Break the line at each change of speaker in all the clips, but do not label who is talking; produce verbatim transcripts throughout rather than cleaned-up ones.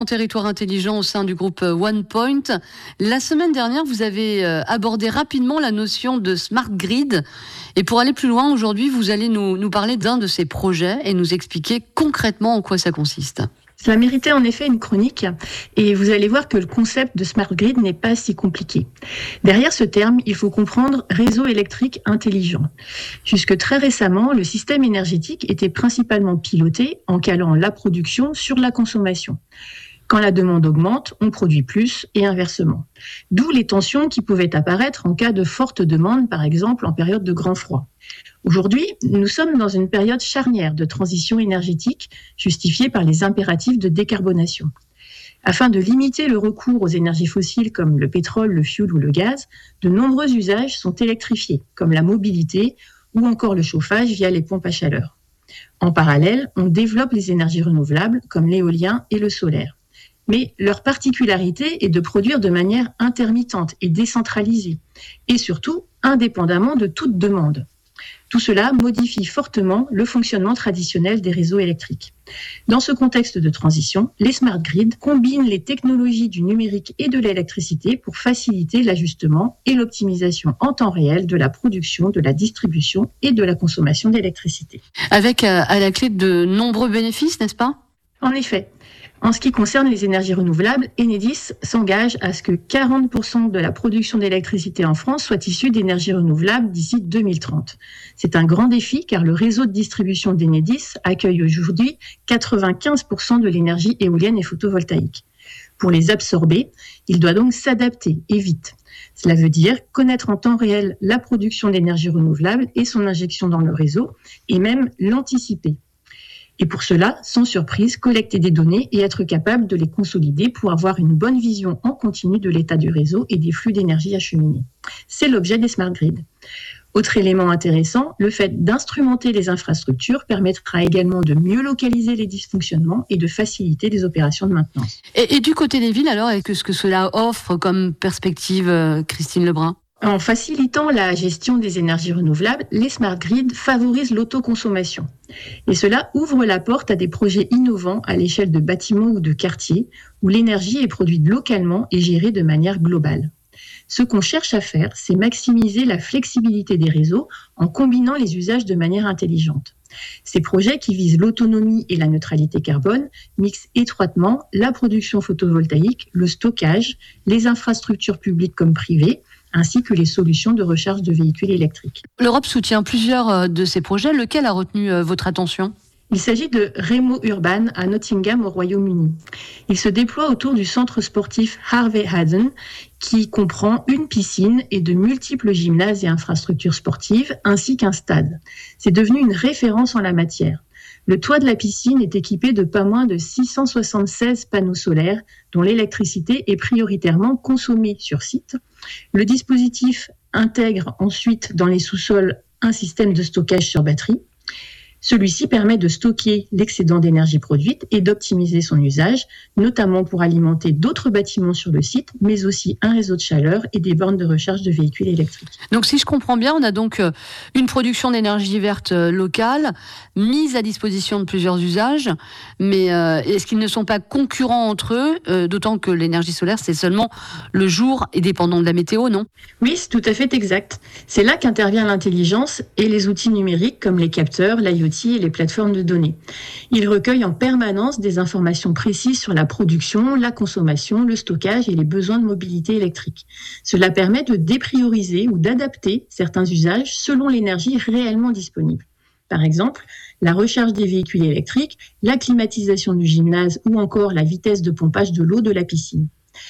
Territoire intelligent au sein du groupe OnePoint. La semaine dernière, vous avez abordé rapidement la notion de smart grid. Et pour aller plus loin, aujourd'hui, vous allez nous, nous parler d'un de ces projets et nous expliquer concrètement en quoi ça consiste.
Cela méritait en effet une chronique et vous allez voir que le concept de smart grid n'est pas si compliqué. Derrière ce terme, il faut comprendre réseau électrique intelligent. Jusque très récemment, le système énergétique était principalement piloté en calant la production sur la consommation. Quand la demande augmente, on produit plus et inversement. D'où les tensions qui pouvaient apparaître en cas de forte demande, par exemple en période de grand froid. Aujourd'hui, nous sommes dans une période charnière de transition énergétique justifiée par les impératifs de décarbonation. Afin de limiter le recours aux énergies fossiles comme le pétrole, le fioul ou le gaz, de nombreux usages sont électrifiés, comme la mobilité ou encore le chauffage via les pompes à chaleur. En parallèle, on développe les énergies renouvelables comme l'éolien et le solaire. Mais leur particularité est de produire de manière intermittente et décentralisée, et surtout indépendamment de toute demande. Tout cela modifie fortement le fonctionnement traditionnel des réseaux électriques. Dans ce contexte de transition, les smart grids combinent les technologies du numérique et de l'électricité pour faciliter l'ajustement et l'optimisation en temps réel de la production, de la distribution et de la consommation d'électricité.
Avec euh, à la clé de nombreux bénéfices, n'est-ce pas ?
En effet. En ce qui concerne les énergies renouvelables, Enedis s'engage à ce que quarante pour cent de la production d'électricité en France soit issue d'énergies renouvelables d'ici deux mille trente. C'est un grand défi car le réseau de distribution d'Enedis accueille aujourd'hui quatre-vingt-quinze pour cent de l'énergie éolienne et photovoltaïque. Pour les absorber, il doit donc s'adapter et vite. Cela veut dire connaître en temps réel la production d'énergie renouvelable et son injection dans le réseau et même l'anticiper. Et pour cela, sans surprise, collecter des données et être capable de les consolider pour avoir une bonne vision en continu de l'état du réseau et des flux d'énergie acheminés. C'est l'objet des smart grids. Autre élément intéressant, le fait d'instrumenter les infrastructures permettra également de mieux localiser les dysfonctionnements et de faciliter les opérations de maintenance.
Et, et du côté des villes, alors, qu'est-ce que cela offre comme perspective, euh, Christine Lebrun ?
En facilitant la gestion des énergies renouvelables, les smart grids favorisent l'autoconsommation. Et cela ouvre la porte à des projets innovants à l'échelle de bâtiments ou de quartiers où l'énergie est produite localement et gérée de manière globale. Ce qu'on cherche à faire, c'est maximiser la flexibilité des réseaux en combinant les usages de manière intelligente. Ces projets qui visent l'autonomie et la neutralité carbone mixent étroitement la production photovoltaïque, le stockage, les infrastructures publiques comme privées, ainsi que les solutions de recharge de véhicules électriques.
L'Europe soutient plusieurs de ces projets. Lequel a retenu votre attention ?
Il s'agit de Remo Urban à Nottingham au Royaume-Uni. Il se déploie autour du centre sportif Harvey Haden qui comprend une piscine et de multiples gymnases et infrastructures sportives ainsi qu'un stade. C'est devenu une référence en la matière. Le toit de la piscine est équipé de pas moins de six cent soixante-seize panneaux solaires dont l'électricité est prioritairement consommée sur site. Le dispositif intègre ensuite dans les sous-sols un système de stockage sur batterie. Celui-ci permet de stocker l'excédent d'énergie produite et d'optimiser son usage, notamment pour alimenter d'autres bâtiments sur le site, mais aussi un réseau de chaleur et des bornes de recharge de véhicules électriques.
Donc si je comprends bien, on a donc une production d'énergie verte locale, mise à disposition de plusieurs usages, mais euh, est-ce qu'ils ne sont pas concurrents entre eux, euh, d'autant que l'énergie solaire, c'est seulement le jour et dépendant de la météo, non ?
Oui, c'est tout à fait exact. C'est là qu'intervient l'intelligence et les outils numériques comme les capteurs, l'I O T et les plateformes de données. Ils recueillent en permanence des informations précises sur la production, la consommation, le stockage et les besoins de mobilité électrique. Cela permet de déprioriser ou d'adapter certains usages selon l'énergie réellement disponible. Par exemple, la recharge des véhicules électriques, la climatisation du gymnase ou encore la vitesse de pompage de l'eau de la piscine.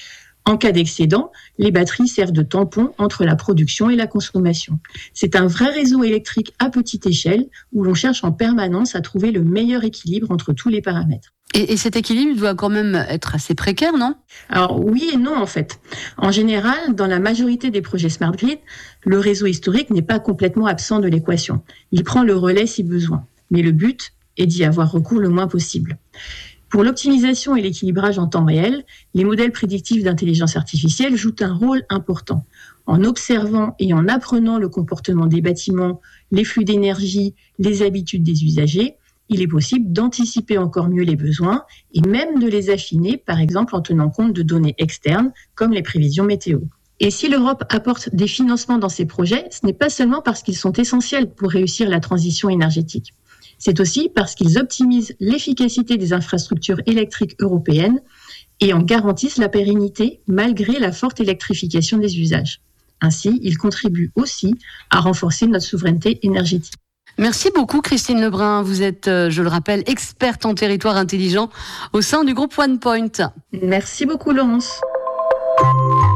En cas d'excédent, les batteries servent de tampon entre la production et la consommation. C'est un vrai réseau électrique à petite échelle où l'on cherche en permanence à trouver le meilleur équilibre entre tous les paramètres.
Et, et cet équilibre doit quand même être assez précaire, non ?
Alors oui et non en fait. En général, dans la majorité des projets Smart Grid, le réseau historique n'est pas complètement absent de l'équation. Il prend le relais si besoin. Mais le but est d'y avoir recours le moins possible. Pour l'optimisation et l'équilibrage en temps réel, les modèles prédictifs d'intelligence artificielle jouent un rôle important. En observant et en apprenant le comportement des bâtiments, les flux d'énergie, les habitudes des usagers, il est possible d'anticiper encore mieux les besoins et même de les affiner, par exemple en tenant compte de données externes comme les prévisions météo. Et si l'Europe apporte des financements dans ces projets, ce n'est pas seulement parce qu'ils sont essentiels pour réussir la transition énergétique. C'est aussi parce qu'ils optimisent l'efficacité des infrastructures électriques européennes et en garantissent la pérennité malgré la forte électrification des usages. Ainsi, ils contribuent aussi à renforcer notre souveraineté énergétique.
Merci beaucoup Christine Lebrun. Vous êtes, je le rappelle, experte en territoire intelligent au sein du groupe OnePoint.
Merci beaucoup Laurence.